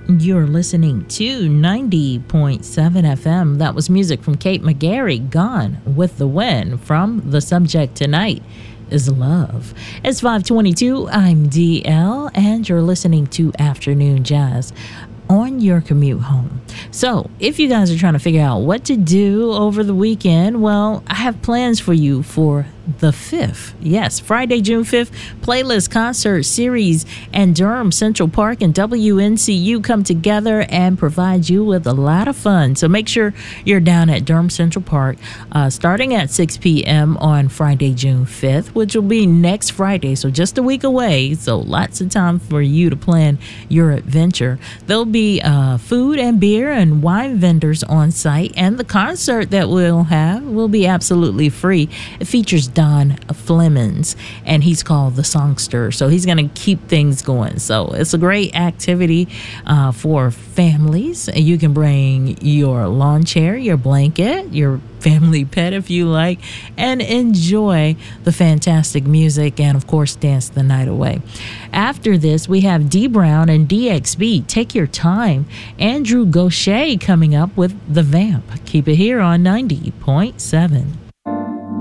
You're listening to 90.7 FM. That was music from Kate McGarry, Gone with the Wind, from The Subject Tonight is Love. It's 5:22. I'm DL, and you're listening to Afternoon Jazz on your commute home. So if you guys are trying to figure out what to do over the weekend, well, I have plans for you for the 5th. Yes, Friday, June 5th, Playlist Concert Series and Durham Central Park and WNCU come together and provide you with a lot of fun. So make sure you're down at Durham Central Park starting at 6 p.m. on Friday, June 5th, which will be next Friday, so just a week away. So lots of time for you to plan your adventure. There'll be food and beer and wine vendors on site, and the concert that we'll have will be absolutely free. It features Don Flemons, and he's called the Songster, so he's going to keep things going. So it's a great activity for families. You can bring your lawn chair, your blanket, your family pet if you like, and enjoy the fantastic music and of course dance the night away. After this, we have D Brown and DXB, Take Your Time. Andrew Gaucher coming up with The Vamp. Keep it here on 90.7.